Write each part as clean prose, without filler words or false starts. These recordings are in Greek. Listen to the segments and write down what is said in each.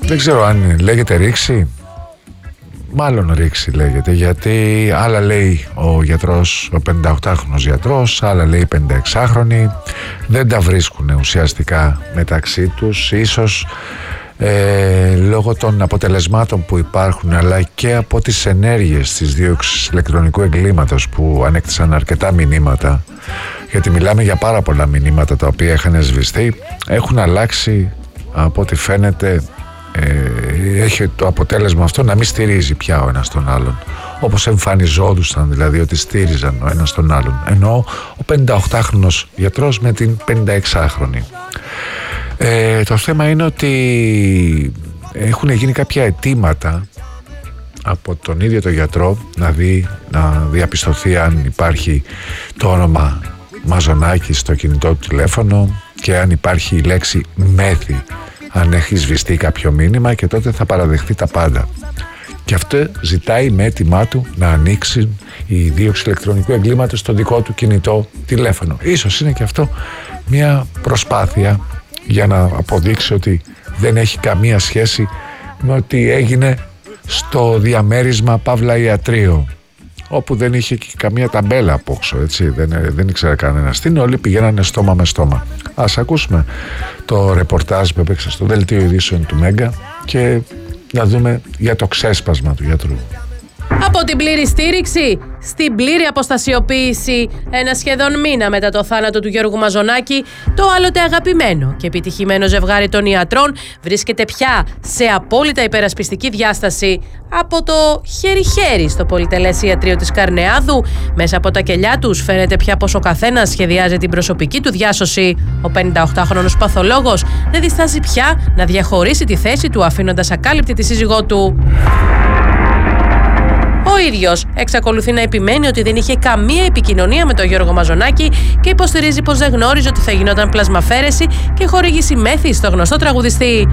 Δεν ξέρω αν λέγεται ρήξη. Μάλλον ρήξη λέγεται, γιατί άλλα λέει ο γιατρός, ο 58χρονος γιατρός, άλλα λέει 56χρονοι. Δεν τα βρίσκουν ουσιαστικά μεταξύ τους, ίσως λόγω των αποτελεσμάτων που υπάρχουν, αλλά και από τις ενέργειες της δίωξης ηλεκτρονικού εγκλήματος που ανέκτησαν αρκετά μηνύματα, γιατί μιλάμε για πάρα πολλά μηνύματα τα οποία είχαν σβηστεί. Έχουν αλλάξει, από ό,τι φαίνεται, έχει το αποτέλεσμα αυτό να μην στηρίζει πια ο ένας τον άλλον, όπως εμφανιζόντουσαν δηλαδή ότι στήριζαν ο ένας τον άλλον, ενώ ο 58χρονος γιατρός με την 56χρονη. Το θέμα είναι ότι έχουν γίνει κάποια αιτήματα από τον ίδιο τον γιατρό να διαπιστωθεί αν υπάρχει το όνομα Μαζονάκη στο κινητό του τηλέφωνο και αν υπάρχει η λέξη μέθη, αν έχει σβηστεί κάποιο μήνυμα, και τότε θα παραδεχτεί τα πάντα. Και αυτό ζητάει με έτοιμά του να ανοίξει η δίωξη ηλεκτρονικού εγκλήματος στο δικό του κινητό τηλέφωνο. Ίσως είναι και αυτό μια προσπάθεια για να αποδείξει ότι δεν έχει καμία σχέση με ότι έγινε στο διαμέρισμα Παύλα Ιατρείο, όπου δεν είχε και καμία ταμπέλα απόξω, έτσι, δεν ήξερε κανένας τι είναι, όλοι πηγαίνανε στόμα με στόμα. Ας ακούσουμε το ρεπορτάζ που έπαιξε στο δελτίο ειδήσεων του Μέγκα και να δούμε για το ξέσπασμα του γιατρού. Από την πλήρη στήριξη στην πλήρη αποστασιοποίηση, ένα σχεδόν μήνα μετά το θάνατο του Γιώργου Μαζονάκη, το άλλοτε αγαπημένο και επιτυχημένο ζευγάρι των ιατρών βρίσκεται πια σε απόλυτα υπερασπιστική διάσταση από το χέρι-χέρι στο πολυτελές ιατρείο της Καρνεάδου. Μέσα από τα κελιά τους φαίνεται πια πως ο καθένας σχεδιάζει την προσωπική του διάσωση. Ο 58χρονος παθολόγος δεν διστάζει πια να διαχωρίσει τη θέση του, αφήνοντας ακάλυπτη τη σύζυγό του. Ο ίδιος εξακολουθεί να επιμένει ότι δεν είχε καμία επικοινωνία με τον Γιώργο Μαζονάκη και υποστηρίζει πως δεν γνώριζε ότι θα γινόταν πλασμαφαίρεση και χορήγηση μέθη στο γνωστό τραγουδιστή.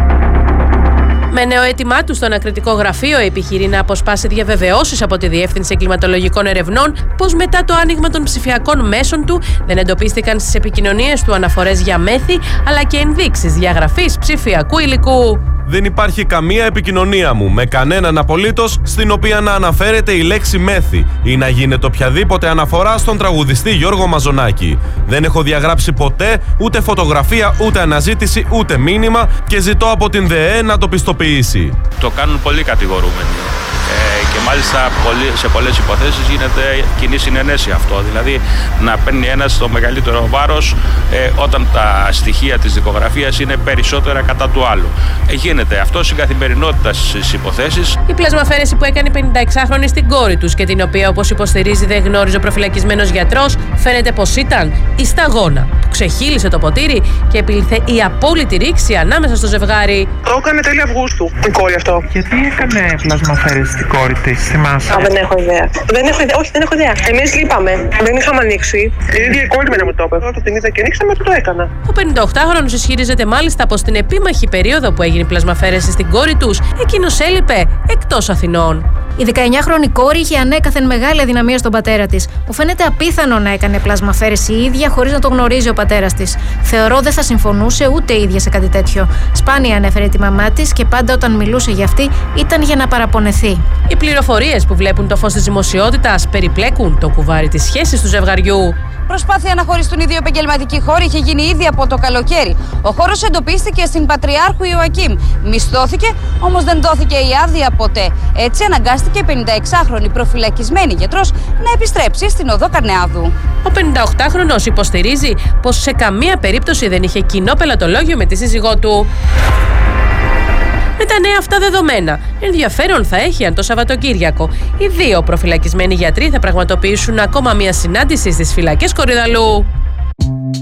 Με νέο αίτημά του στο ανακριτικό γραφείο, επιχειρεί να αποσπάσει διαβεβαιώσεις από τη Διεύθυνση Εγκληματολογικών Ερευνών πως μετά το άνοιγμα των ψηφιακών μέσων του δεν εντοπίστηκαν στις επικοινωνίες του αναφορές για μέθη, αλλά και ενδείξεις διαγραφής ψηφιακού υλικού. Δεν υπάρχει καμία επικοινωνία μου με κανέναν απολύτως στην οποία να αναφέρεται η λέξη μέθη ή να γίνεται οποιαδήποτε αναφορά στον τραγουδιστή Γιώργο Μαζονάκη. Δεν έχω διαγράψει ποτέ ούτε φωτογραφία, ούτε αναζήτηση, ούτε μήνυμα και ζητώ από την ΔΕΕ να το πιστοποιήσει. Το κάνουν πολλοί κατηγορούμενοι. Και μάλιστα σε πολλές υποθέσεις γίνεται κοινή συνενέση αυτό. Δηλαδή να παίρνει ένας το μεγαλύτερο βάρος όταν τα στοιχεία της δικογραφίας είναι περισσότερα κατά του άλλου. Γίνεται αυτό στην καθημερινότητα στις υποθέσεις. Η πλασμαφαίρεση που έκανε η 56χρονη στην κόρη τους και την οποία, όπως υποστηρίζει, δεν γνώριζε ο προφυλακισμένος γιατρός, φαίνεται πως ήταν η σταγόνα που ξεχύλισε το ποτήρι και επήλθε η απόλυτη ρήξη ανάμεσα στο ζευγάρι. Το έκανε τέλη Αυγούστου η κόρη αυτό. Γιατί έκανε πλασμαφαίρεση στην κόρη της, θυμάσαι? Δεν έχω ιδέα. Όχι, δεν έχω ιδέα. Εμείς λείπαμε. Δεν είχαμε ανοίξει. Η ίδια η κόρη μου το είπε. Όταν την είδα και ανοίξαμε, το έκανα. Ο 58χρονος ισχυρίζεται μάλιστα πως στην επίμαχη περίοδο που έγινε η πλασμαφαίρεση στην κόρη τους, εκείνος έλειπε εκτός Αθηνών. Η 19χρονη κόρη είχε ανέκαθεν μεγάλη αδυναμία στον πατέρα της, που φαίνεται απίθανο να έκανε πλασμαφαίρεση η ίδια χωρίς να το γνωρίζει ο πατέρας της. Θεωρώ δεν θα συμφωνούσε ούτε η ίδια σε κάτι τέτοιο. Σπάνια ανέφερε τη μαμά της και πάντα όταν μιλούσε για αυτή ήταν για να παραπονεθεί. Οι πληροφορίες που βλέπουν το φως της δημοσιότητας περιπλέκουν το κουβάρι της σχέσης του ζευγαριού. Προσπάθεια να χωρίσουν οι δύο επαγγελματικοί χώροι είχε γίνει ήδη από το καλοκαίρι. Ο χώρος εντοπίστηκε στην Πατριάρχου Ιωακήμ. Μισθώθηκε, όμως δεν δόθηκε η άδεια ποτέ. Έτσι αναγκάστηκε η 56χρονη προφυλακισμένη γιατρός να επιστρέψει στην οδό Καρνεάδου. Ο 58χρονος υποστηρίζει πως σε καμία περίπτωση δεν είχε κοινό πελατολόγιο με τη σύζυγό του. Με τα νέα αυτά δεδομένα, ενδιαφέρον θα έχει αν το Σαββατοκύριακο οι δύο προφυλακισμένοι γιατροί θα πραγματοποιήσουν ακόμα μια συνάντηση στις φυλακές Κορυδαλλού.